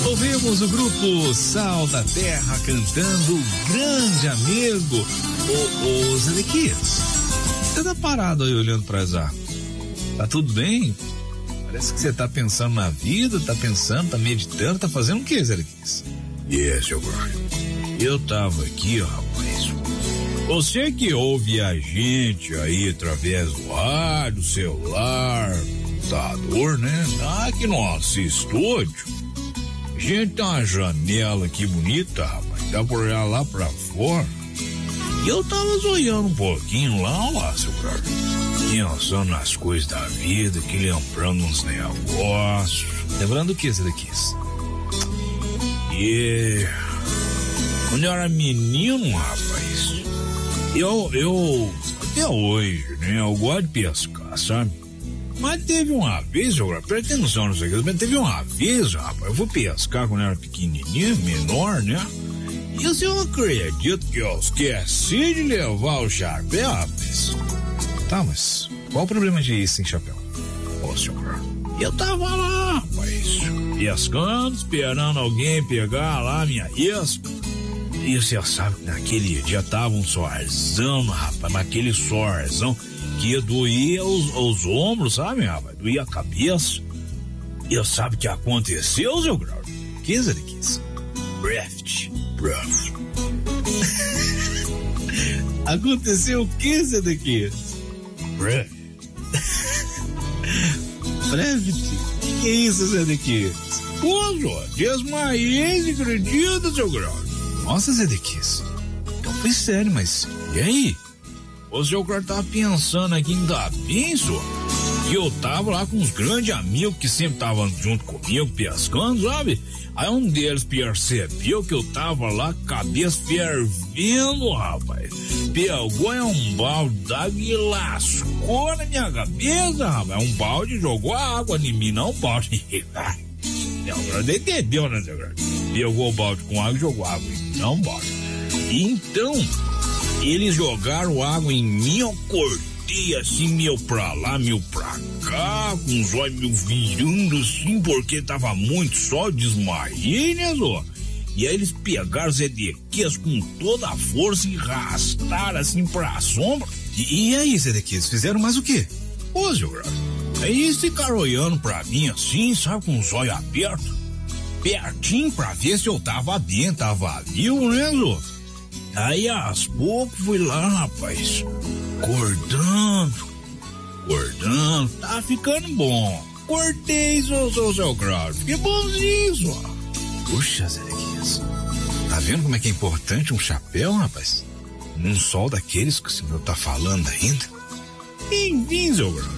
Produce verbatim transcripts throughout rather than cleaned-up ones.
Ouvimos o grupo Sal da Terra cantando Grande Amigo. Ô, ô Zedequias, você tá parado aí olhando pras árvores? Tá tudo bem? Parece que você tá pensando na vida, tá pensando, tá meditando, tá fazendo o que, Zedequias? Yes, seu brother. Eu tava aqui, ó, rapaz. Você que ouve a gente aí através do rádio, celular, computador, né? Aqui no nosso estúdio, a gente tem uma janela aqui bonita, rapaz. Dá pra olhar lá pra fora. E eu tava olhando um pouquinho lá, lá, seu brother. Pensando nas coisas da vida, que lembrando uns negócios. Lembrando o que, Zedequias? E quando eu era menino, rapaz, eu, eu, até hoje, né, eu gosto de pescar, sabe? Mas teve uma vez, eu, presta atenção nisso aqui, mas teve uma vez, rapaz, eu fui pescar quando eu era pequenininho, menor, né? E eu acredito que eu esqueci de levar o chapéu, rapaz. Tá, mas qual o problema de ir sem chapéu? Ô, senhor, eu tava lá, rapaz, pescando, esperando alguém pegar lá a minha isca. E você sabe que naquele dia tava um sorzão, rapaz, mas aquele sorzão que doía os, os ombros, sabe, rapaz? Doía a cabeça. E sabe o que aconteceu, seu grau? Que, Zedequias? Breath. Breath. Aconteceu o que, Zedequias? Breath. Breath? O que é isso, Zedequias? Pô, só, desmaiei, você acredita, seu grau? Nossa, Zedequias, então foi sério, mas e aí? O seu cara tava pensando aqui em dar bem, senhor? E eu tava lá com uns grandes amigos que sempre estavam junto comigo, pescando, sabe? Aí um deles percebeu que eu tava lá, cabeça fervendo, rapaz. Pegou é um balde d'água e lascou na minha cabeça, rapaz. Um balde jogou água em mim, não um balde. Não, entendeu, né, seu cara? Pegou o balde com água e jogou água em mim, não um balde. Então, eles jogaram água em mim, eu cortei assim, meu pra lá, meu pra cá, com os olhos meio virando assim, porque tava muito sol, desmaiei, né, Zô? E aí eles pegaram os Zedequias com toda a força e arrastaram assim pra sombra. E, e aí, Zedequias, fizeram mais o quê? Ô, seu grau, aí eles ficaram olhando pra mim assim, sabe, com os olhos abertos, pertinho pra ver se eu tava bem, tava vivo, né, Zô? Aí, aos poucos, fui lá, rapaz, cortando, cortando, tá ficando bom. Cortei, seu, seu, seu grau, fiquei bonzinho, ó. Puxa, Zedequias, tá vendo como é que é importante um chapéu, rapaz? Num sol daqueles que o senhor tá falando ainda. Enfim, seu grau,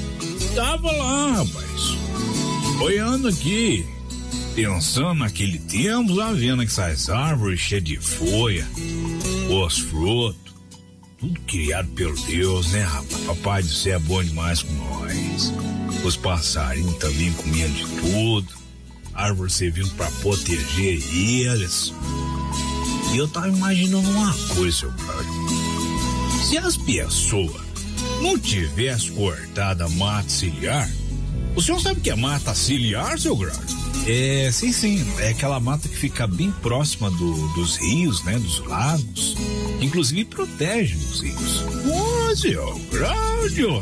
tava lá, rapaz, olhando aqui, pensando naquele tempo, lá vendo essas árvores cheias de folha, os frutos, tudo criado pelo Deus, né, rapaz? Papai do céu é bom demais com nós. Os passarinhos também comendo de tudo, árvore servindo pra proteger eles. E eu tava imaginando uma coisa, seu brother. Se as pessoas não tivessem cortado a mata ciliar, o senhor sabe o que é mata ciliar, seu brother? É, sim, sim, é aquela mata que fica bem próxima do, dos rios, né, dos lagos, inclusive protege os rios. Ô, seu Cláudio,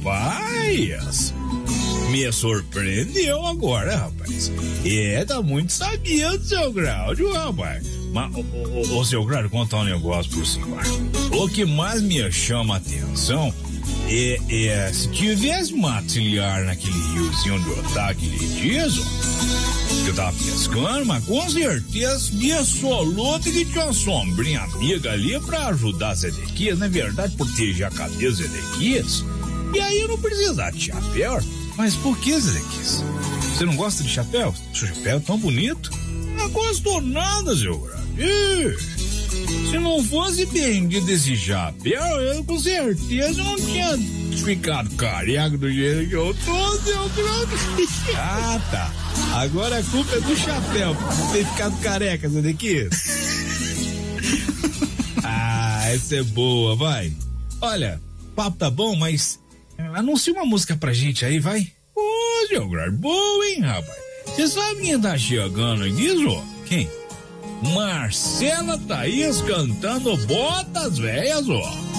rapaz, me surpreendeu agora, rapaz. É, tá muito sabido, seu Cláudio, rapaz. Mas, ô, ô, ô, seu Cláudio, contar um negócio pro senhor. O que mais me chama a atenção é, é se tivesse mata ciliar naquele riozinho onde eu tava aquele dia, ó, eu tava pescando, mas com certeza me absoluta que tinha uma sombrinha amiga ali pra ajudar as Zedequias, na verdade, proteger a cabeça das Zedequias. E aí eu não precisava de chapéu. Mas por que, Zedequias? Você não gosta de chapéu? Seu chapéu é tão bonito. Não gosto nada, seu grande. Se não fosse bendito esse chapéu, eu com certeza não tinha ficado careca do jeito que eu tô, seu grande. Ah, tá. Agora a culpa é do chapéu por ter ficado careca, Zedequias. Ah, essa é boa, vai. Olha, o papo tá bom, mas anuncia uma música pra gente aí, vai. Ô, seu grande, boa, hein, rapaz? Você sabe quem tá chegando aqui, Zô? Quem? Marcela Thaís cantando Botas Velhas, ó.